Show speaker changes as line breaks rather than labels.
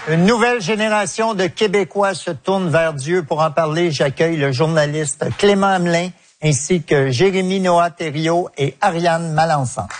Une nouvelle génération de Québécois se tourne vers Dieu. Pour en parler, j'accueille le journaliste Clément Hamelin ainsi que Jérémy Noah Thériault et Ariane Malenfant.